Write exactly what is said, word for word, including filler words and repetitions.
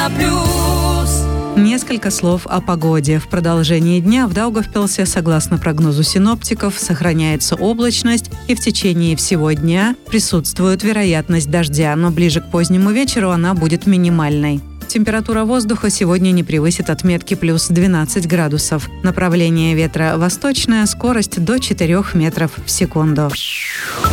на плюс. Несколько слов о погоде. В продолжении дня в Даугавпилсе, согласно прогнозу синоптиков, сохраняется облачность, и в течение всего дня присутствует вероятность дождя, но ближе к позднему вечеру она будет минимальной. Температура воздуха сегодня не превысит отметки плюс двенадцать градусов. Направление ветра восточное, скорость до четырёх метров в секунду.